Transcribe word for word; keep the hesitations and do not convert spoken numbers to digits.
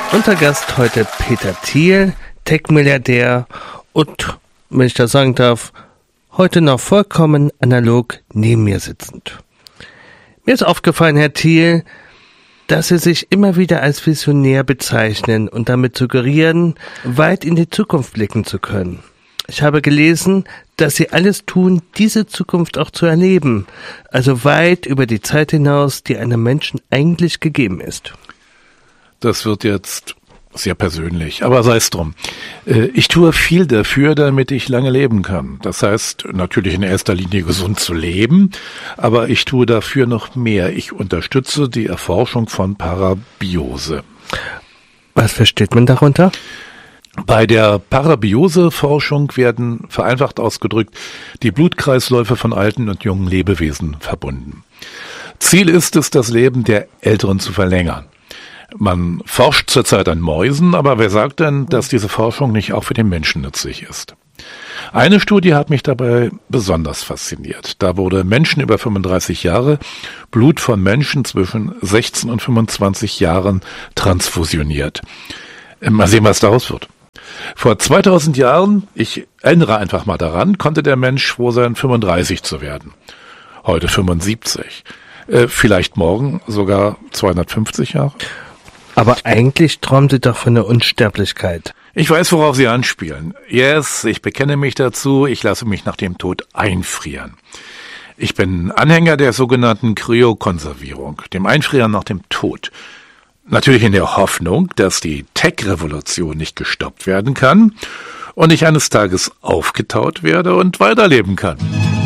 Unser Gast heute Peter Thiel, Tech-Milliardär und, wenn ich das sagen darf, heute noch vollkommen analog neben mir sitzend. Mir ist aufgefallen, Herr Thiel, dass Sie sich immer wieder als Visionär bezeichnen und damit suggerieren, weit in die Zukunft blicken zu können. Ich habe gelesen, dass Sie alles tun, diese Zukunft auch zu erleben, also weit über die Zeit hinaus, die einem Menschen eigentlich gegeben ist. Das wird jetzt sehr persönlich, aber sei es drum. Ich tue viel dafür, damit ich lange leben kann. Das heißt, natürlich in erster Linie gesund zu leben, aber ich tue dafür noch mehr. Ich unterstütze die Erforschung von Parabiose. Was versteht man darunter? Bei der Parabiose-Forschung werden, vereinfacht ausgedrückt, die Blutkreisläufe von alten und jungen Lebewesen verbunden. Ziel ist es, das Leben der Älteren zu verlängern. Man forscht zurzeit an Mäusen, aber wer sagt denn, dass diese Forschung nicht auch für den Menschen nützlich ist? Eine Studie hat mich dabei besonders fasziniert. Da wurde Menschen über fünfunddreißig Jahre Blut von Menschen zwischen sechzehn und fünfundzwanzig Jahren transfusioniert. Mal sehen, was daraus wird. Vor zweitausend Jahren, ich erinnere einfach mal daran, konnte der Mensch froh sein, fünfunddreißig zu werden. Heute fünfundsiebzig. Äh, vielleicht morgen sogar zweihundertfünfzig Jahre. Aber eigentlich träumen Sie doch von der Unsterblichkeit. Ich weiß, worauf Sie anspielen. Yes, ich bekenne mich dazu, ich lasse mich nach dem Tod einfrieren. Ich bin Anhänger der sogenannten Kryokonservierung, dem Einfrieren nach dem Tod. Natürlich in der Hoffnung, dass die Tech-Revolution nicht gestoppt werden kann und ich eines Tages aufgetaut werde und weiterleben kann.